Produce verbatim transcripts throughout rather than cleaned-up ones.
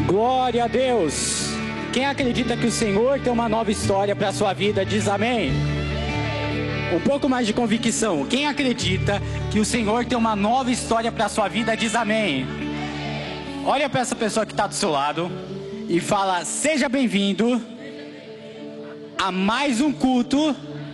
Glória a Deus. Quem acredita que o Senhor tem uma nova história para a sua vida, diz amém. Um pouco mais de convicção. Quem acredita que o Senhor tem uma nova história para a sua vida, diz amém. Olha para essa pessoa que está do seu lado e fala: seja bem-vindo a mais um culto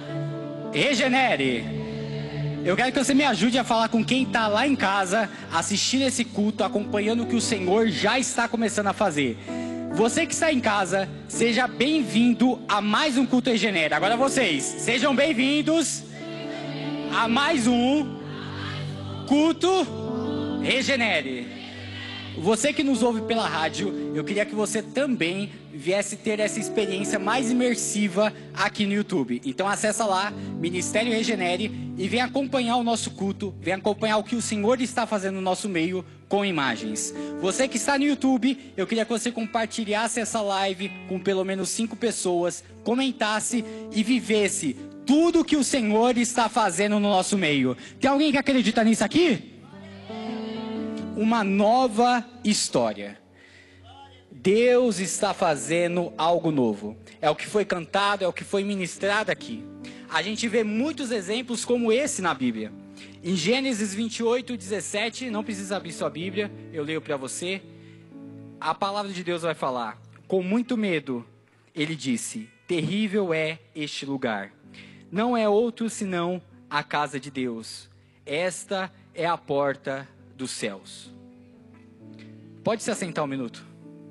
Regenere. Eu quero que você me ajude a falar com quem está lá em casa, assistindo esse culto, acompanhando o que o Senhor já está começando a fazer. Você que está em casa, seja bem-vindo a mais um culto Regenere. Agora vocês, sejam bem-vindos a mais um culto Regenere. Você que nos ouve pela rádio, eu queria que você também viesse ter essa experiência mais imersiva aqui no YouTube. Então acessa lá, Ministério Regenere, e vem acompanhar o nosso culto, vem acompanhar o que o Senhor está fazendo no nosso meio com imagens. Você que está no YouTube, eu queria que você compartilhasse essa live com pelo menos cinco pessoas, comentasse e vivesse tudo que o Senhor está fazendo no nosso meio. Tem alguém que acredita nisso aqui? Uma nova história. Deus está fazendo algo novo. É o que foi cantado, é o que foi ministrado aqui. A gente vê muitos exemplos como esse na Bíblia. Em Gênesis vinte e oito, dezessete, não precisa abrir sua Bíblia, eu leio para você. A palavra de Deus vai falar: com muito medo, ele disse: terrível é este lugar. Não é outro senão a casa de Deus. Esta é a porta dos céus. Pode se assentar um minuto.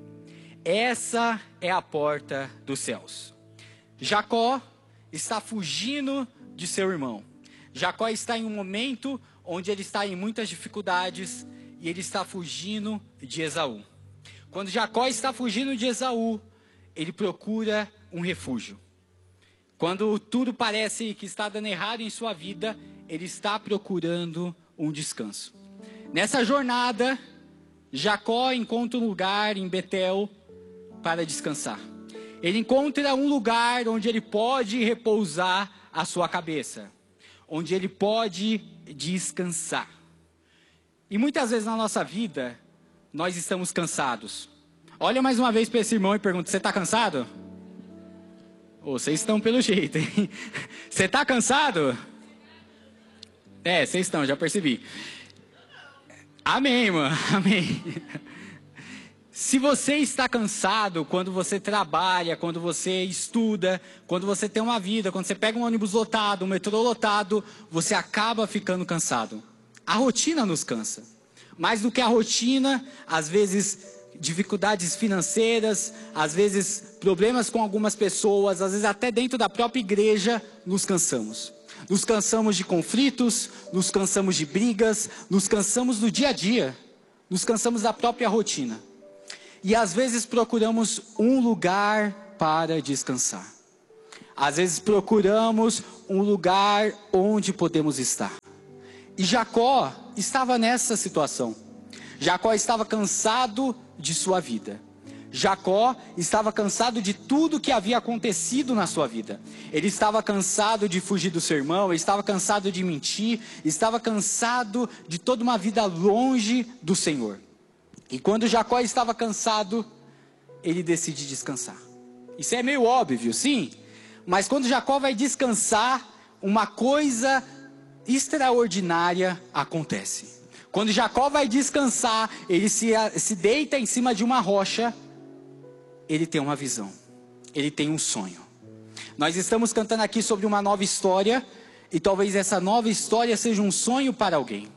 Essa é a porta dos céus. Jacó está fugindo de seu irmão. Jacó está em um momento onde ele está em muitas dificuldades e ele está fugindo de Esaú. Quando Jacó está fugindo de Esaú, ele procura um refúgio. Quando tudo parece que está dando errado em sua vida, ele está procurando um descanso. Nessa jornada, Jacó encontra um lugar em Betel para descansar. Ele encontra um lugar onde ele pode repousar a sua cabeça, onde ele pode descansar. E muitas vezes na nossa vida, nós estamos cansados. Olha mais uma vez para esse irmão e pergunta: você está cansado? Oh, vocês estão pelo jeito, hein? Você está cansado? É, vocês estão, já percebi. Amém, mano, amém. Se você está cansado quando você trabalha, quando você estuda, quando você tem uma vida, quando você pega um ônibus lotado, um metrô lotado, você acaba ficando cansado. A rotina nos cansa. Mais do que a rotina, às vezes dificuldades financeiras, às vezes problemas com algumas pessoas, às vezes até dentro da própria igreja, nos cansamos. Nos cansamos de conflitos, nos cansamos de brigas, nos cansamos do dia a dia, nos cansamos da própria rotina. E às vezes procuramos um lugar para descansar. Às vezes procuramos um lugar onde podemos estar. E Jacó estava nessa situação. Jacó estava cansado de sua vida. Jacó estava cansado de tudo que havia acontecido na sua vida. Ele estava cansado de fugir do seu irmão, ele estava cansado de mentir, estava cansado de toda uma vida longe do Senhor. E quando Jacó estava cansado, ele decide descansar. Isso é meio óbvio, sim, mas quando Jacó vai descansar, uma coisa extraordinária acontece. Quando Jacó vai descansar, ele se, se deita em cima de uma rocha. Ele tem uma visão, ele tem um sonho. Nós estamos cantando aqui sobre uma nova história, e talvez essa nova história seja um sonho para alguém.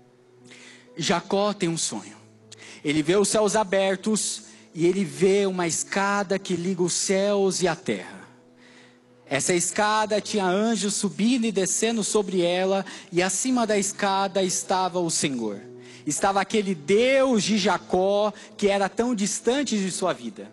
Jacó tem um sonho. Ele vê os céus abertos, e ele vê uma escada que liga os céus e a terra. Essa escada tinha anjos subindo e descendo sobre ela, e acima da escada estava o Senhor. Estava aquele Deus de Jacó, que era tão distante de sua vida.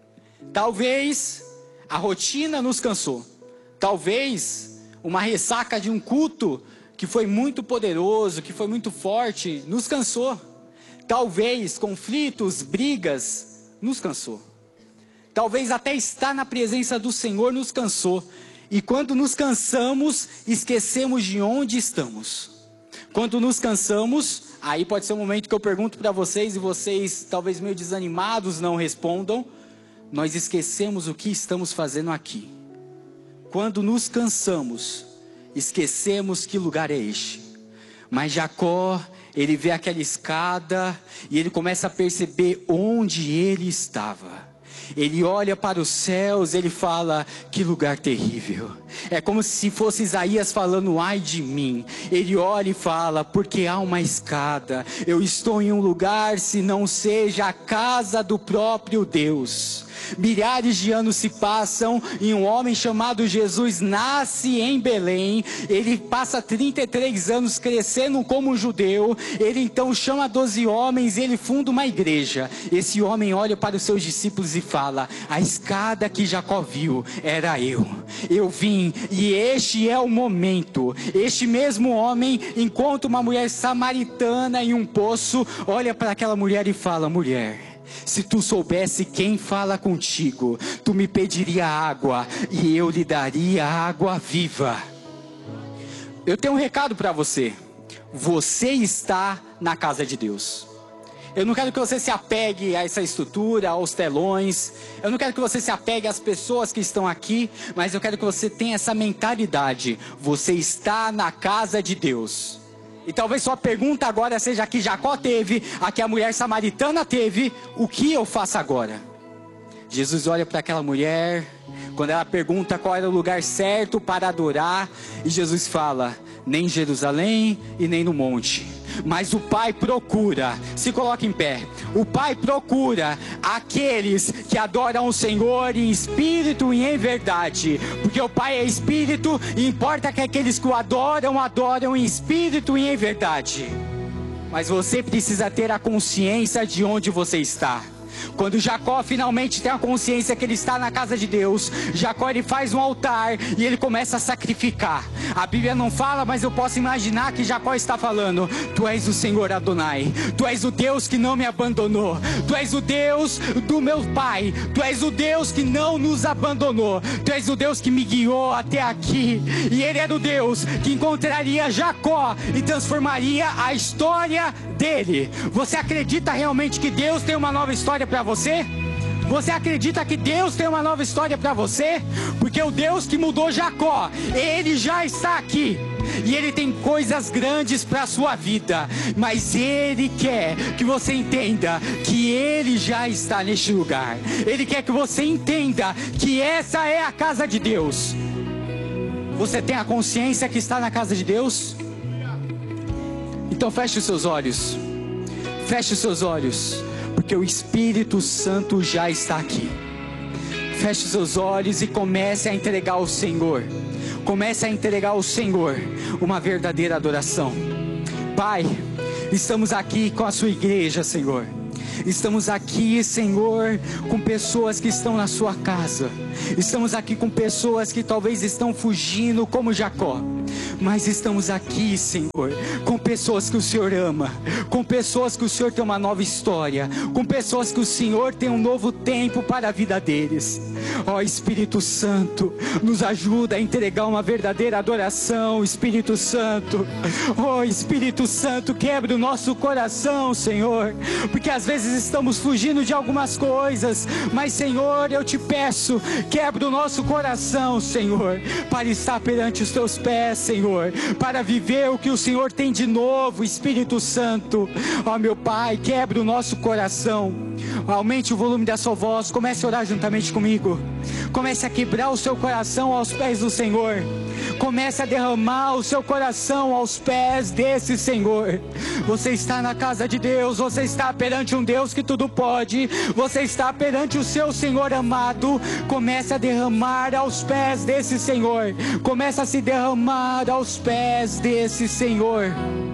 Talvez a rotina nos cansou. Talvez uma ressaca de um culto que foi muito poderoso, que foi muito forte, nos cansou. Talvez conflitos, brigas, nos cansou. Talvez até estar na presença do Senhor nos cansou. E quando nos cansamos, esquecemos de onde estamos. Quando nos cansamos, aí pode ser um momento que eu pergunto para vocês, e vocês talvez meio desanimados não respondam, nós esquecemos o que estamos fazendo aqui. Quando nos cansamos, esquecemos que lugar é este. Mas Jacó, ele vê aquela escada e ele começa a perceber onde ele estava. Ele olha para os céus, ele fala, que lugar terrível. É como se fosse Isaías falando, ai de mim. Ele olha e fala, porque há uma escada. Eu estou em um lugar, se não seja a casa do próprio Deus. Milhares de anos se passam e um homem chamado Jesus nasce em Belém. Ele passa trinta e três anos crescendo como judeu. Ele então chama doze homens e ele funda uma igreja. Esse homem olha para os seus discípulos e fala, a escada que Jacó viu era eu. Eu vim e este é o momento. Este mesmo homem encontra uma mulher samaritana em um poço, olha para aquela mulher e fala, mulher, se tu soubesse quem fala contigo, tu me pediria água e eu lhe daria água viva. Eu tenho um recado para você. Você está na casa de Deus. Eu não quero que você se apegue a essa estrutura, aos telões. Eu não quero que você se apegue às pessoas que estão aqui, mas eu quero que você tenha essa mentalidade. Você está na casa de Deus. E talvez sua pergunta agora seja a que Jacó teve, a que a mulher samaritana teve, o que eu faço agora? Jesus olha para aquela mulher, quando ela pergunta qual era o lugar certo para adorar, e Jesus fala, nem em Jerusalém e nem no monte, mas o Pai procura, se coloca em pé, o Pai procura aqueles que adoram o Senhor em espírito e em verdade, porque o Pai é espírito e importa que aqueles que o adoram, adoram em espírito e em verdade. Mas você precisa ter a consciência de onde você está. Quando Jacó finalmente tem a consciência que ele está na casa de Deus, Jacó ele faz um altar e ele começa a sacrificar. A Bíblia não fala, mas eu posso imaginar que Jacó está falando, tu és o Senhor Adonai, tu és o Deus que não me abandonou, tu és o Deus do meu pai, tu és o Deus que não nos abandonou, tu és o Deus que me guiou até aqui. E ele era o Deus que encontraria Jacó e transformaria a história dele. Você acredita realmente que Deus tem uma nova história para você? Você acredita que Deus tem uma nova história para você? Porque o Deus que mudou Jacó, ele já está aqui. E ele tem coisas grandes para a sua vida. Mas ele quer que você entenda que ele já está neste lugar. Ele quer que você entenda que essa é a casa de Deus. Você tem a consciência que está na casa de Deus? Então feche os seus olhos. Feche os seus olhos. Porque o Espírito Santo já está aqui. Feche os seus olhos e comece a entregar ao Senhor. Comece a entregar ao Senhor uma verdadeira adoração. Pai, estamos aqui com a sua igreja, Senhor. Estamos aqui, Senhor, com pessoas que estão na sua casa. Estamos aqui com pessoas que talvez estão fugindo como Jacó. Mas estamos aqui, Senhor, com pessoas que o Senhor ama, com pessoas que o Senhor tem uma nova história, com pessoas que o Senhor tem um novo tempo para a vida deles. Ó Espírito Santo, nos ajuda a entregar uma verdadeira adoração, Espírito Santo. Ó Espírito Santo, quebra o nosso coração, Senhor, porque às vezes estamos fugindo de algumas coisas, mas Senhor, eu te peço, quebra o nosso coração, Senhor, para estar perante os teus pés, Senhor, para viver o que o Senhor tem de novo, Espírito Santo. Ó meu Pai, quebra o nosso coração, aumente o volume da sua voz, comece a orar juntamente comigo, comece a quebrar o seu coração aos pés do Senhor, comece a derramar o seu coração aos pés desse Senhor. Você está na casa de Deus, você está perante um Deus que tudo pode, você está perante o seu Senhor amado. Comece a derramar aos pés desse Senhor, comece a se derramar aos pés desse Senhor.